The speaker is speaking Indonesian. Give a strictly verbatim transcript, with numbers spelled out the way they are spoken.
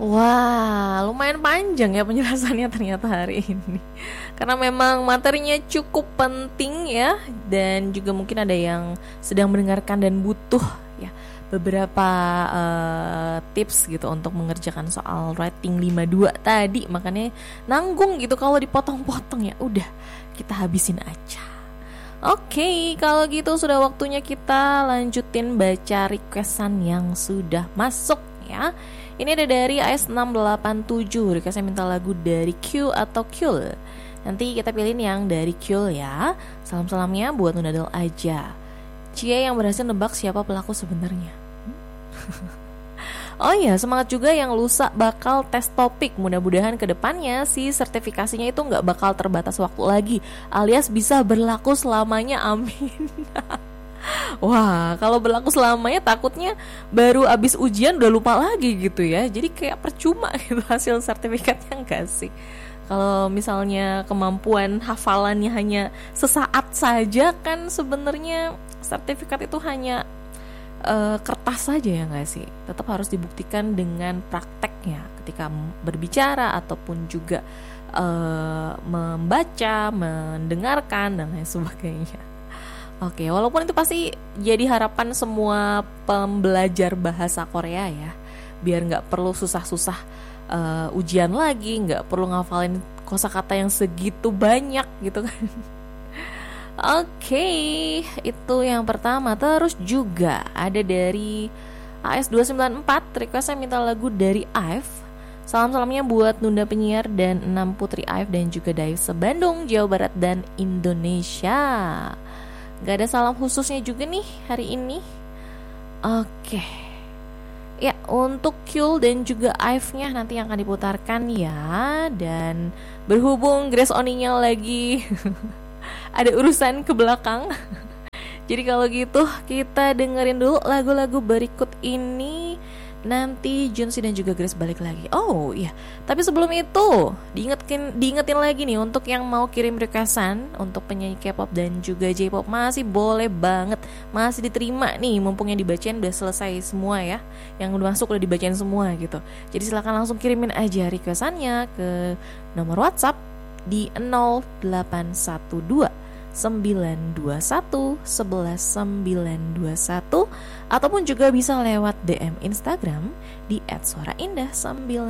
Wah, lumayan panjang ya penjelasannya ternyata hari ini. Karena memang materinya cukup penting ya, dan juga mungkin ada yang sedang mendengarkan dan butuh ya beberapa uh, tips gitu untuk mengerjakan soal writing lima dua tadi. Makanya nanggung gitu kalau dipotong-potong, ya udah kita habisin aja. Oke, okay, kalau gitu sudah waktunya kita lanjutin baca requestan yang sudah masuk ya. Ini ada dari A S enam delapan tujuh, requestnya minta lagu dari Q atau Kyul. Nanti kita pilihin yang dari Kyul ya. Salam-salamnya buat Nunadol aja. Cie yang berhasil nebak siapa pelaku sebenarnya. Oh iya, semangat juga yang lusa bakal tes topik. Mudah-mudahan kedepannya sih sertifikasinya itu gak bakal terbatas waktu lagi, alias bisa berlaku selamanya, amin. Wah, kalau berlaku selamanya takutnya baru abis ujian udah lupa lagi gitu ya. Jadi kayak percuma gitu hasil sertifikatnya, enggak sih? Kalau misalnya kemampuan hafalannya hanya sesaat saja, kan sebenarnya sertifikat itu hanya uh, kertas saja ya enggak sih? Tetap harus dibuktikan dengan prakteknya ketika berbicara ataupun juga uh, membaca, mendengarkan dan lain sebagainya. Oke, walaupun itu pasti jadi harapan semua pembelajar bahasa Korea ya, biar nggak perlu susah-susah uh, ujian lagi, nggak perlu ngafalin kosakata yang segitu banyak gitu kan. Oke, itu yang pertama. Terus juga ada dari A S dua sembilan empat, requestnya minta lagu dari A F. Salam-salamnya buat Nunda Penyiar dan enam Putri A F dan juga Daif se-Bandung, Jawa Barat dan Indonesia. Gak ada salam khususnya juga nih hari ini. Oke. Ya, untuk Kyul dan juga Ive-nya nanti yang akan diputarkan ya. Dan berhubung Grace Oninya lagi ada urusan ke belakang, jadi kalau gitu kita dengerin dulu lagu-lagu berikut ini. Nanti Junsi dan juga Grace balik lagi. Oh iya, tapi sebelum itu diingetin, diingetin lagi nih, untuk yang mau kirim requestan untuk penyanyi K-pop dan juga J-pop masih boleh banget, masih diterima nih, mumpung yang dibacain udah selesai semua ya, yang udah masuk udah dibacain semua gitu. Jadi silakan langsung kirimin aja requestannya ke nomor WhatsApp di nol delapan satu dua sembilan dua satu sebelas sembilan dua satu, ataupun juga bisa lewat D M Instagram di et suara indah sembilan.